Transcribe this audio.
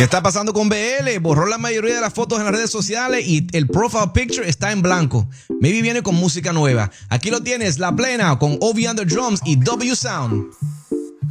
¿Qué está pasando con BL? Borró la mayoría de las fotos en las redes sociales y el profile picture está en blanco. Maybe viene con música nueva. Aquí lo tienes, La Plena con Ovi on the Drums y W Sound.